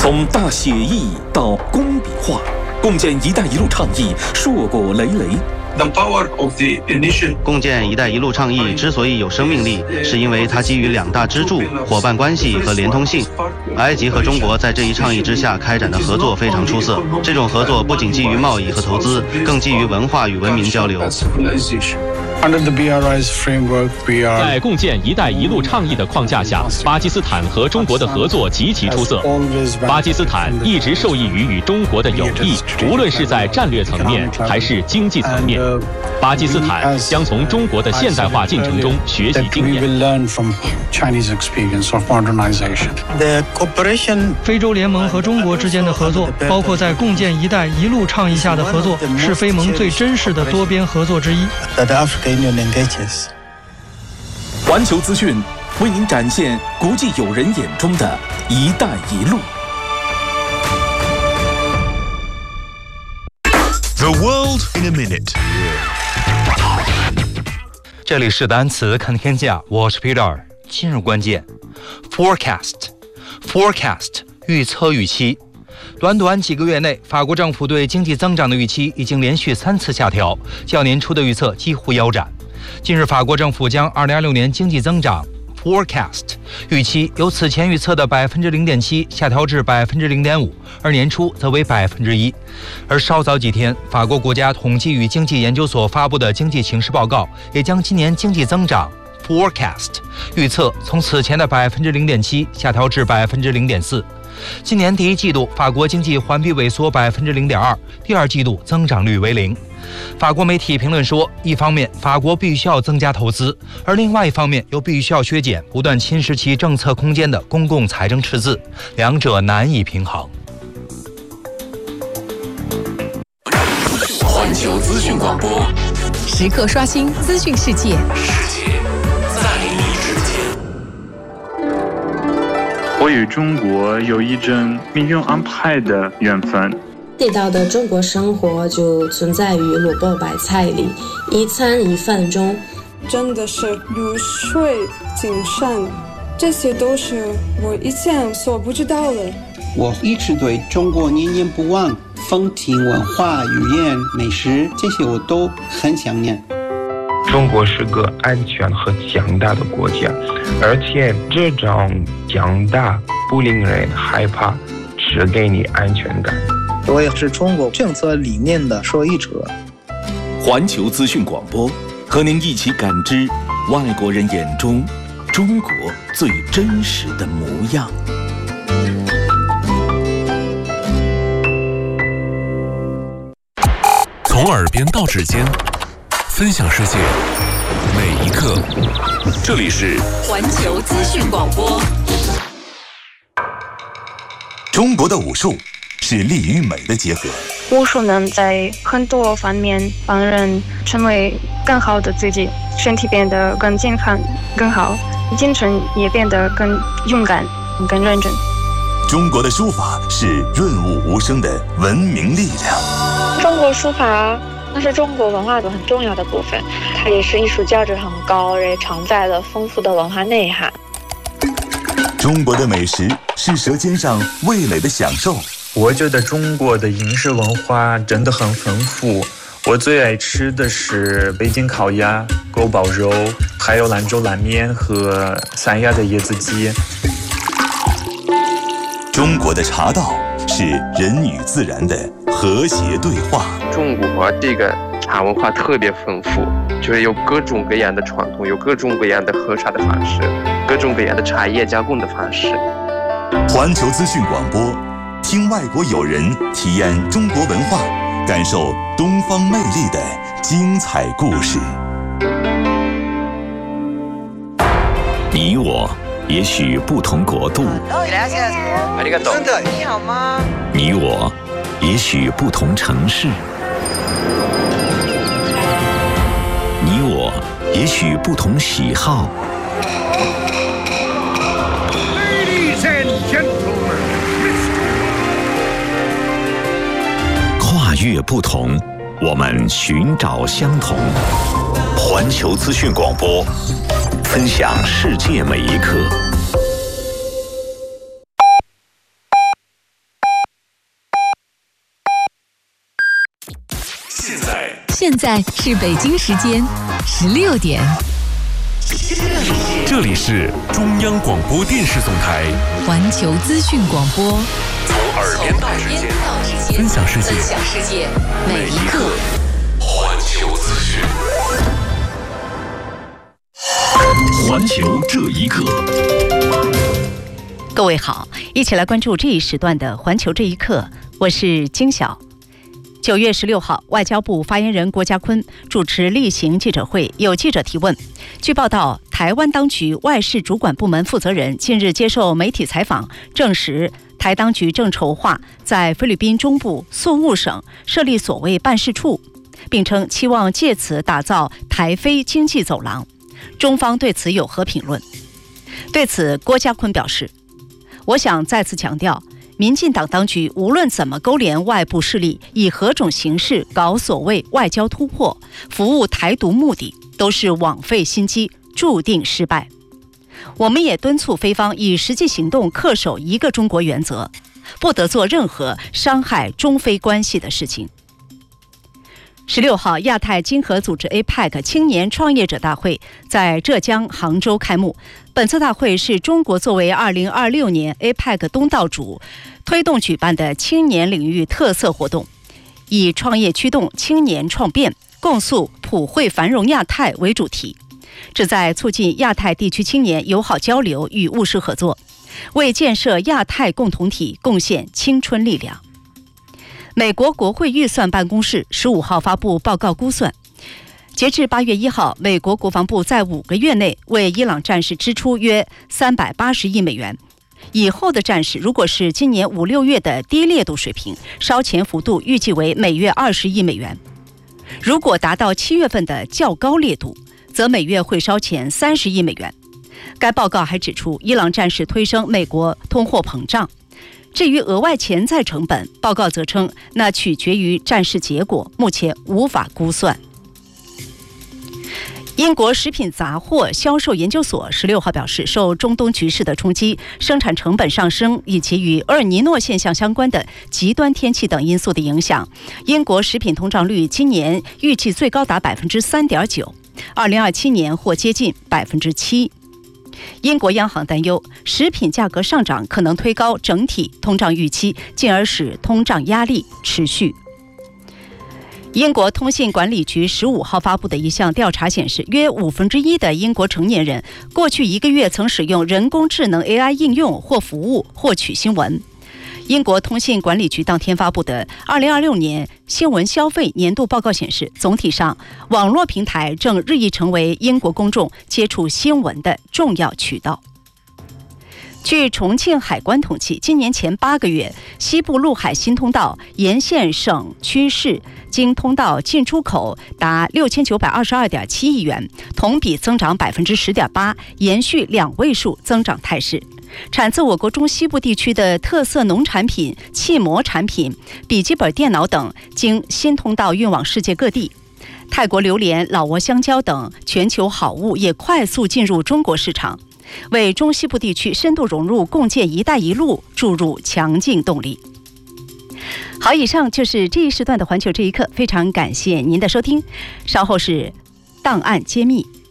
从大写意到工笔画，共建“一带一路”倡议硕果累累。 共建“一带一路”倡议之所以有生命力，是因为它基于两大支柱：伙伴关系和连通性。埃及和中国在这一倡议之下开展的合作非常出色。这种合作不仅基于贸易和投资，更基于文化与文明交流。 在共建“一带一路”倡议的框架下，巴基斯坦和中国的合作极其出色。巴基斯坦一直受益于与中国的友谊，无论是在战略层面还是经济层面。巴基斯坦将从中国的现代化进程中学习经验。 非洲联盟和中国之间的合作，包括在共建“一带一路”倡议下的合作，是非盟最真实的多边合作之一。 环球资讯为您展现国际友人眼中的“一带一路”。 The world in a minute。 这里是单词看天下，我是 Peter。今日关键 ：forecast 预测预期。短短几个月内，法国政府对经济增长的预期已经连续3次下调，较年初的预测几乎腰斩。近日，法国政府将2026年经济增长 forecast 预期由此前预测的0.7%下调至0.5%，而年初则为1%。而稍早几天，法国国家统计与经济研究所发布的经济形势报告也将今年经济增长 forecast 预测从此前的0.7%下调至0.4%。今年第一季度，法国经济环比萎缩0.2%，第二季度增长率为0%。法国媒体评论说，一方面法国必须要增加投资，而另外一方面又必须要削减不断侵蚀其政策空间的公共财政赤字，两者难以平衡。 环球资讯广播， 时刻刷新资讯世界， 世界在你之间。 我与中国有一种命运安排的缘分。 地道的中国生活就存在于萝卜白菜里，一餐一饭中。 真的是如水精神，这些都是我以前所不知道的。 我一直对中国念念不忘，风情文化、语言、美食，这些我都很想念。 中国是个安全和强大的国家，而且这种强大不令人害怕，只给你安全感。 我也是中国政策理念的受益者。 环球资讯广播，和您一起感知外国人眼中中国最真实的模样。 从耳边到指尖，分享世界每一刻。这里是环球资讯广播。 中国的武术是力与美的结合。 武术能在很多方面帮人成为更好的自己，身体变得更健康、更好，精神也变得更勇敢、更认真。 中国的书法是润物无声的文明力量。 中国书法那是中国文化的很重要的部分，它也是艺术价值很高，也承载了丰富的文化内涵。 中国的美食是舌尖上味蕾的享受。 我觉得中国的饮食文化真的很丰富，我最爱吃的是北京烤鸭、锅包肉，还有兰州拉面和三亚的椰子鸡。 中国的茶道是人与自然的和谐对话。 中国这个茶文化特别丰富，就是有各种各样的传统，有各种各样的喝茶的方式，各种各样的茶叶加工的方式。 环球资讯广播，听外国友人体验中国文化，感受东方魅力的精彩故事。 你我也许不同国度， 你好吗？ 你我也许不同城市，你我也许不同喜好。跨越不同，我们寻找相同。环球资讯广播，分享世界每一刻。 现在是北京时间16点。 这里是中央广播电视总台环球资讯广播， 从耳边到指尖，分享世界，每一刻环球资讯。 环球这一刻， 各位好，一起来关注这一时段的环球这一刻，我是金晓。9月16号，外交部发言人郭家坤主持例行记者会，有记者提问。据报道，台湾当局外事主管部门负责人近日接受媒体采访，证实台当局正筹划在菲律宾中部宿务省设立所谓办事处，并称期望借此打造台菲经济走廊。中方对此有何评论？对此，郭家坤表示，我想再次强调，民进党当局无论怎么勾连外部势力，以何种形式搞所谓外交突破，服务台独目的，都是枉费心机，注定失败。我们也敦促菲方以实际行动恪守一个中国原则，不得做任何伤害中菲关系的事情。16号，亚太经合组织 APEC 青年创业者大会在浙江杭州开幕。本次大会是中国作为2026年 APEC 东道主推动举办的青年领域特色活动，以创业驱动青年创变，共塑普惠繁荣亚太为主题，旨在促进亚太地区青年友好交流与务实合作，为建设亚太共同体贡献青春力量。美国国会预算办公室15号发布报告估算，截至8月1号，美国国防部在5个月内为伊朗战事支出约380亿美元。以后的战事如果是今年5、6月的低烈度水平，烧钱幅度预计为每月20亿美元。如果达到7月份的较高烈度，则每月会烧钱30亿美元。该报告还指出，伊朗战事推升美国通货膨胀。至于额外潜在成本，报告则称那取决于战事结果，目前无法估算。英国食品杂货销售研究所16号表示，受中东局势的冲击、生产成本上升以及与厄尔尼诺现象相关的极端天气等因素的影响，英国食品通胀率今年预计最高达 3.9%， 2027年或接近 7%。英国央行担忧食品价格上涨可能推高整体通胀预期，进而使通胀压力持续。英国通信管理局15号发布的一项调查显示，约1/5的英国成年人过去1个月曾使用人工智能 AI 应用或服务获取新闻。英国通信管理局当天发布的2026年新闻消费年度报告显示，总体上，网络平台正日益成为英国公众接触新闻的重要渠道。据重庆海关统计，今年前8个月，西部陆海新通道沿线省区市经通道进出口达6922.7亿元，同比增长 10.8%， 延续2位数增长态势。产自我国中西部地区的特色农产品、气膜产品、笔记本电脑等经新通道运往世界各地。泰国榴莲、老挝香蕉等全球好物也快速进入中国市场，为中西部地区深度融入共建“一带一路”注入强劲动力。好，以上就是这一时段的环球这一刻，非常感谢您的收听。稍后是档案揭秘。